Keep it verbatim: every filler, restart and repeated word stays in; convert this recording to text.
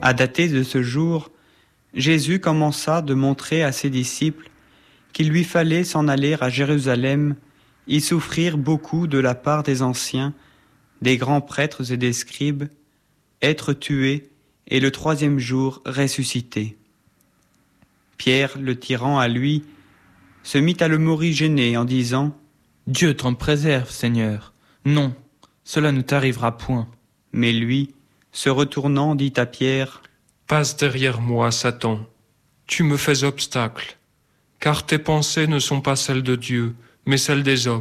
À dater de ce jour, Jésus commença de montrer à ses disciples qu'il lui fallait s'en aller à Jérusalem, y souffrir beaucoup de la part des anciens, des grands prêtres et des scribes, être tué et le troisième jour ressuscité. Pierre, le tirant à lui, se mit à le morigéner en disant « Dieu t'en préserve, Seigneur. Non, cela ne t'arrivera point. » Mais lui, se retournant, dit à Pierre « Passe derrière moi, Satan. Tu me fais obstacle, car tes pensées ne sont pas celles de Dieu, mais celles des hommes. »